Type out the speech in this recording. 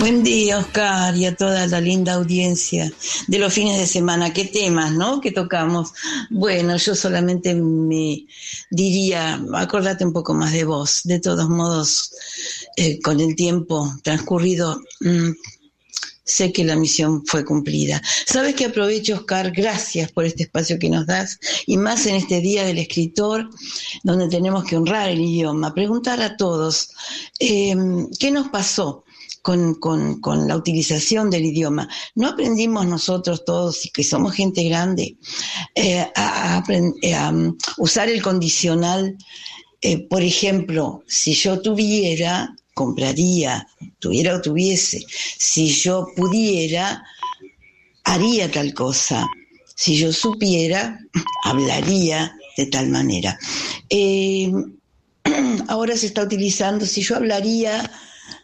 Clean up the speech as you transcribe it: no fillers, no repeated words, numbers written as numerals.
Buen día, Oscar, y a toda la linda audiencia de los fines de semana. ¿Qué temas, no? Que tocamos. Bueno, yo solamente me diría, acordate un poco más de vos. De todos modos, con el tiempo transcurrido, sé que la misión fue cumplida. ¿Sabes qué aprovecho, Oscar? Gracias por este espacio que nos das, y más en este Día del Escritor, donde tenemos que honrar el idioma. Preguntar a todos, ¿qué nos pasó con la utilización del idioma? ¿No aprendimos nosotros todos, y que somos gente grande, a usar el condicional? Por ejemplo, si yo tuviera, compraría, tuviera o tuviese. Si yo pudiera, haría tal cosa. Si yo supiera, hablaría de tal manera. Ahora se está utilizando, si yo hablaría,